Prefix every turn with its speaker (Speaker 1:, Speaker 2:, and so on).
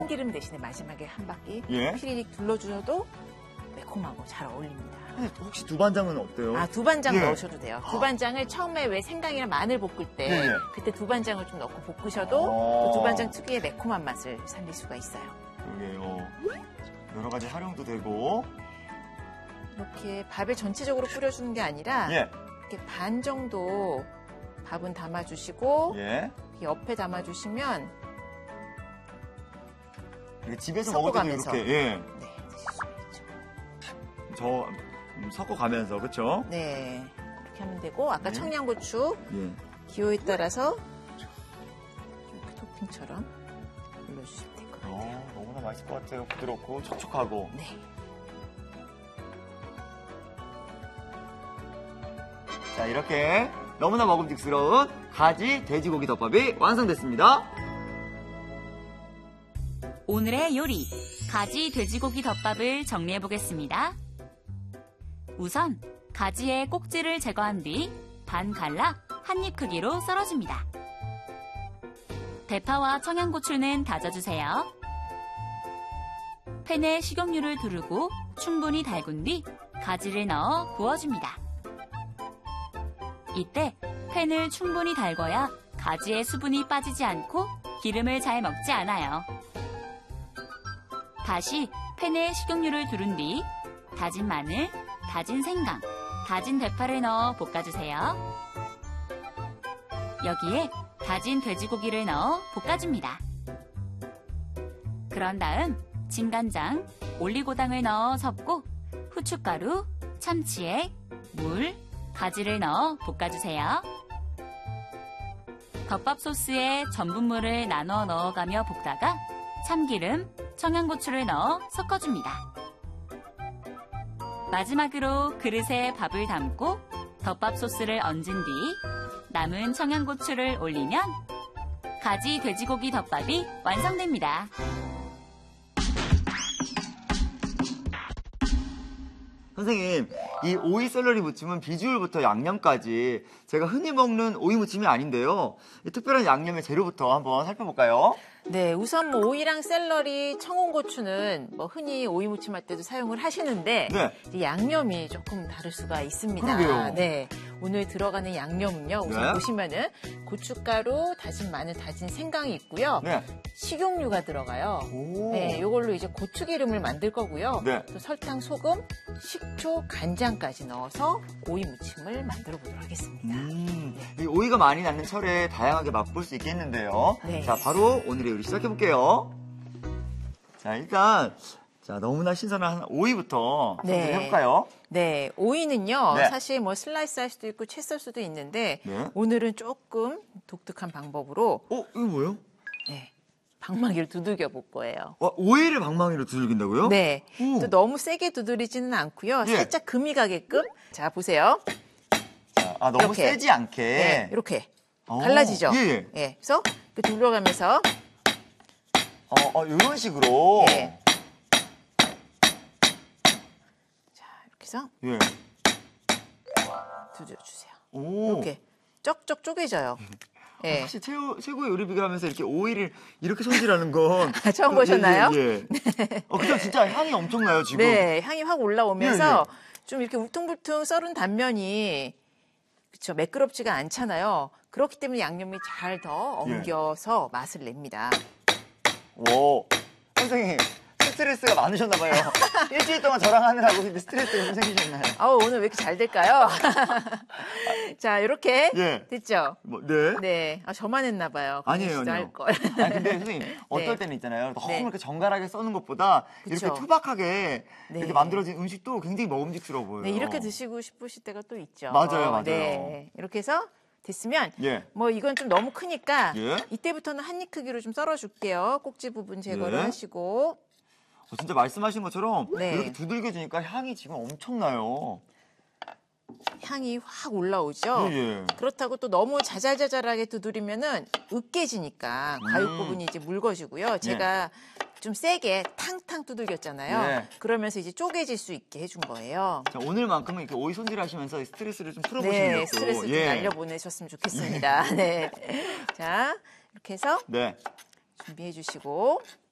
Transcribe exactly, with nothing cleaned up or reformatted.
Speaker 1: 참기름 대신에 마지막에 한 바퀴
Speaker 2: 예.
Speaker 1: 피리릭 둘러주셔도 매콤하고 잘 어울립니다.
Speaker 2: 혹시 두반장은 어때요?
Speaker 1: 아, 두반장
Speaker 2: 예.
Speaker 1: 넣으셔도 돼요. 두반장을 처음에 왜 생강이랑 마늘 볶을 때
Speaker 2: 예, 예.
Speaker 1: 그때 두반장을 좀 넣고 볶으셔도
Speaker 2: 어.
Speaker 1: 그 두반장 특유의 매콤한 맛을 살릴 수가 있어요.
Speaker 2: 그러게요. 여러 가지 활용도 되고.
Speaker 1: 이렇게 밥에 전체적으로 뿌려주는 게 아니라
Speaker 2: 예.
Speaker 1: 이렇게 반 정도 밥은 담아주시고
Speaker 2: 예.
Speaker 1: 옆에 담아주시면
Speaker 2: 이게 집에서 먹을 때도
Speaker 1: 섞어가면서.
Speaker 2: 이렇게 예.
Speaker 1: 네, 드실 수가 있죠.
Speaker 2: 저 음, 섞어가면서 그렇죠?
Speaker 1: 네, 이렇게 하면 되고 아까
Speaker 2: 네.
Speaker 1: 청양고추
Speaker 2: 예.
Speaker 1: 기호에 따라서 이렇게 토핑처럼 올려주시면 될 것 같아요.
Speaker 2: 어, 너무나 맛있을 것 같아요. 부드럽고 촉촉하고.
Speaker 1: 네.
Speaker 2: 자, 이렇게 너무나 먹음직스러운 가지 돼지고기 덮밥이 완성됐습니다.
Speaker 3: 오늘의 요리, 가지 돼지고기 덮밥을 정리해 보겠습니다. 우선 가지의 꼭지를 제거한 뒤 반 갈라 한 입 크기로 썰어줍니다. 대파와 청양고추는 다져주세요. 팬에 식용유를 두르고 충분히 달군 뒤 가지를 넣어 구워줍니다. 이때 팬을 충분히 달궈야 가지의 수분이 빠지지 않고 기름을 잘 먹지 않아요. 다시 팬에 식용유를 두른 뒤 다진 마늘, 다진 생강, 다진 대파를 넣어 볶아주세요. 여기에 다진 돼지고기를 넣어 볶아줍니다. 그런 다음 진간장, 올리고당을 넣어 섞고 후춧가루, 참치액, 물, 가지를 넣어 볶아주세요. 덮밥 소스에 전분물을 나눠 넣어가며 볶다가 참기름, 청양고추를 넣어 섞어줍니다. 마지막으로 그릇에 밥을 담고 덮밥 소스를 얹은 뒤 남은 청양고추를 올리면 가지 돼지고기 덮밥이 완성됩니다.
Speaker 2: 선생님, 이 오이 샐러리 무침은 비주얼부터 양념까지 제가 흔히 먹는 오이 무침이 아닌데요. 이 특별한 양념의 재료부터 한번 살펴볼까요?
Speaker 1: 네, 우선 뭐 오이랑 샐러리, 청홍고추는 뭐 흔히 오이 무침할 때도 사용을 하시는데
Speaker 2: 네.
Speaker 1: 이 양념이 조금 다를 수가 있습니다.
Speaker 2: 그러게요.
Speaker 1: 네, 오늘 들어가는 양념은요. 우선
Speaker 2: 네.
Speaker 1: 보시면은 고춧가루, 다진 마늘, 다진 생강이 있고요.
Speaker 2: 네.
Speaker 1: 식용유가 들어가요.
Speaker 2: 오.
Speaker 1: 네, 이걸로 이제 고추기름을 만들 거고요.
Speaker 2: 네.
Speaker 1: 또 설탕, 소금, 식초, 간장까지 넣어서 오이 무침을 만들어 보도록 하겠습니다.
Speaker 2: 음, 이 오이가 많이 나는 철에 다양하게 맛볼 수 있겠는데요.
Speaker 1: 네.
Speaker 2: 자, 바로 오늘의 요리 시작해볼게요. 자, 일단 자 너무나 신선한 오이부터
Speaker 1: 네.
Speaker 2: 해볼까요?
Speaker 1: 네, 오이는요.
Speaker 2: 네.
Speaker 1: 사실 뭐 슬라이스 할 수도 있고 채 썰 수도 있는데
Speaker 2: 네.
Speaker 1: 오늘은 조금 독특한 방법으로
Speaker 2: 어, 이거 뭐예요?
Speaker 1: 네, 방망이를 두들겨 볼 거예요.
Speaker 2: 와, 오이를 방망이로 두들긴다고요?
Speaker 1: 네,
Speaker 2: 오.
Speaker 1: 또 너무 세게 두드리지는 않고요.
Speaker 2: 예.
Speaker 1: 살짝 금이 가게끔. 자, 보세요.
Speaker 2: 자, 아, 너무
Speaker 1: 이렇게.
Speaker 2: 세지 않게.
Speaker 1: 네, 이렇게
Speaker 2: 어,
Speaker 1: 갈라지죠.
Speaker 2: 예, 예.
Speaker 1: 예, 그래서 그 둘러가면서
Speaker 2: 어, 어, 이런 식으로.
Speaker 1: 네. 자, 이렇게 해서
Speaker 2: 예.
Speaker 1: 두드려주세요.
Speaker 2: 오.
Speaker 1: 이렇게 쩍쩍 쪼개져요. 예.
Speaker 2: 혹시 최고, 최고의 요리 비결하면서 이렇게 오이를 이렇게 손질하는 건.
Speaker 1: 처음 보셨나요?
Speaker 2: 예, 예, 예. 어, 그죠? 진짜 향이 엄청나요, 지금.
Speaker 1: 네, 향이 확 올라오면서
Speaker 2: 예,
Speaker 1: 좀 이렇게 울퉁불퉁 썰은 단면이 그쵸 매끄럽지가 않잖아요. 그렇기 때문에 양념이 잘 더
Speaker 2: 예.
Speaker 1: 엉겨서 맛을 냅니다.
Speaker 2: 오, 선생님 스트레스가 많으셨나봐요. 일주일 동안 저랑 하느라고 스트레스가 좀 생기셨나요?
Speaker 1: 아우 오늘 왜 이렇게 잘 될까요? 자, 이렇게
Speaker 2: 예.
Speaker 1: 됐죠?
Speaker 2: 뭐, 네.
Speaker 1: 네, 아, 저만 했나 봐요.
Speaker 2: 아니에요, 아니에요.
Speaker 1: 할 걸.
Speaker 2: 아니, 근데 선생님, 어떨 때는 있잖아요. 너무
Speaker 1: 네.
Speaker 2: 이렇게 정갈하게 써는 것보다
Speaker 1: 그쵸.
Speaker 2: 이렇게 투박하게
Speaker 1: 네.
Speaker 2: 이렇게 만들어진 음식도 굉장히 먹음직스러워 보여요.
Speaker 1: 네, 이렇게 드시고 싶으실 때가 또 있죠.
Speaker 2: 맞아요, 맞아요.
Speaker 1: 네, 이렇게 해서 됐으면
Speaker 2: 예.
Speaker 1: 뭐 이건 좀 너무 크니까
Speaker 2: 예.
Speaker 1: 이때부터는 한 입 크기로 좀 썰어줄게요. 꼭지 부분 제거를
Speaker 2: 예.
Speaker 1: 하시고.
Speaker 2: 어, 진짜 말씀하신 것처럼
Speaker 1: 네.
Speaker 2: 이렇게 두들겨주니까 향이 지금 엄청나요.
Speaker 1: 향이 확 올라오죠.
Speaker 2: 예, 예.
Speaker 1: 그렇다고 또 너무 자잘자잘하게 두드리면은 으깨지니까 과육
Speaker 2: 음.
Speaker 1: 부분이 이제 묽어지고요. 제가 좀 세게 탕탕 두들겼잖아요.
Speaker 2: 예.
Speaker 1: 그러면서 이제 쪼개질 수 있게 해준 거예요.
Speaker 2: 자, 오늘만큼은 이렇게 오이 손질하시면서 스트레스를 좀 풀어보시는
Speaker 1: 네,
Speaker 2: 것도.
Speaker 1: 스트레스 좀
Speaker 2: 예.
Speaker 1: 날려보내셨으면 좋겠습니다. 네. 자, 이렇게 해서
Speaker 2: 네.
Speaker 1: 준비해 주시고.